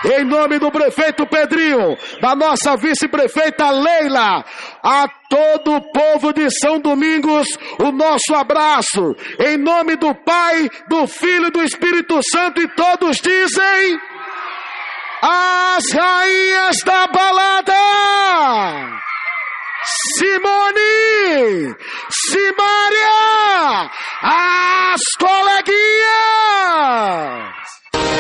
Em nome do prefeito Pedrinho, da nossa vice-prefeita Leila, a todo o povo de São Domingos, o nosso abraço. Em nome do Pai, do Filho e do Espírito Santo, e todos dizem: as rainhas da balada, Simone!